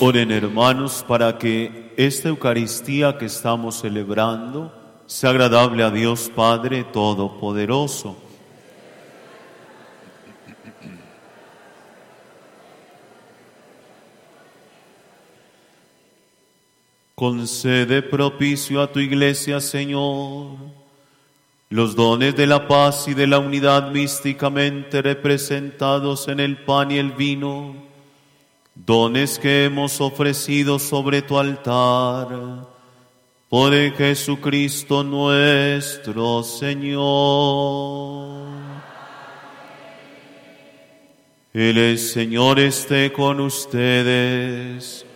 Oren, hermanos, para que esta Eucaristía que estamos celebrando sea agradable a Dios Padre Todopoderoso. Concede propicio a tu Iglesia, Señor, los dones de la paz y de la unidad místicamente representados en el pan y el vino, dones que hemos ofrecido sobre tu altar, por Jesucristo nuestro Señor. El Señor esté con ustedes.